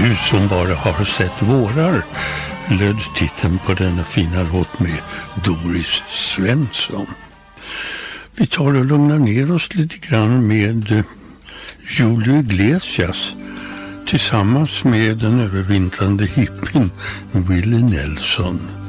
Du som bara har sett vårar, löd titeln på denna fina låt med Doris Svensson. Vi tar och lugnar ner oss lite grann med Julio Iglesias tillsammans med den övervintrande hippien Willie Nelson.